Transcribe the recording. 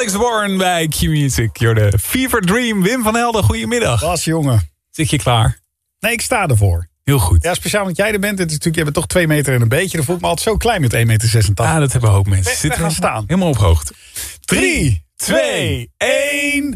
Alex Warren bij Q-Music. You're the Fever Dream. Wim van Helden, goedemiddag. Was jongen. Zit je klaar? Nee, ik sta ervoor. Heel goed. Ja, speciaal want jij er bent. Het is natuurlijk, je bent toch 2 meter en een beetje. Dan voel ik me altijd zo klein met 1,86 meter. Ah, dat hebben een hoop mensen. We gaan staan. Helemaal op hoogte. 3, 2, 1...